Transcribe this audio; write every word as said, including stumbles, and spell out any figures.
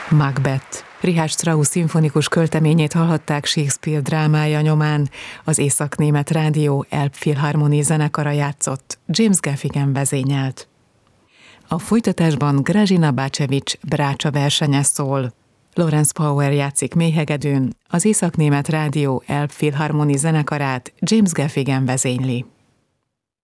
Macbeth. Richard Strauss szimfonikus költeményét hallhatták Shakespeare drámája nyomán. Az Észak-német Rádió Elbphilharmonie zenekara játszott, James Gaffigan vezényelt. A folytatásban Grażyna Bacewicz brácsa versenye szól. Lawrence Power játszik mélyhegedűn, az Észak-német Rádió Elbphilharmonie zenekarát James Gaffigan vezényli.